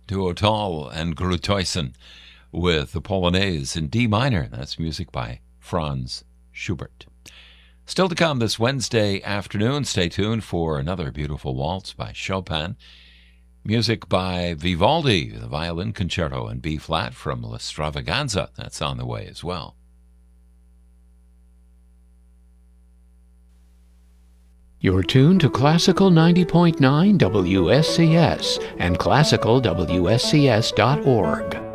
Duo Tall and Grutoysen with the Polonaise in D minor. That's music by Franz Schubert. Still to come this Wednesday afternoon, stay tuned for another beautiful waltz by Chopin. Music by Vivaldi, the Violin Concerto in B-flat from La Stravaganza. That's on the way as well. You're tuned to Classical 90.9 WSCS and classicalwscs.org.